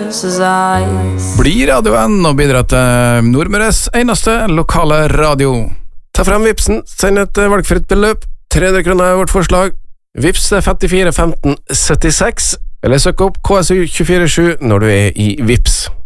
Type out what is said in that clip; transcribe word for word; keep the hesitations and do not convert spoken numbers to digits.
Jesus's eyes. Bli radioen og bidra til Nordmøres eneste lokale radio. Ta frem Vipsen, send et valgfritt beløp. tre hundre kroner er vårt forslag. Vips er femtifire femten syttiseks, eller søk opp K S U to fire sju når du er i Vips.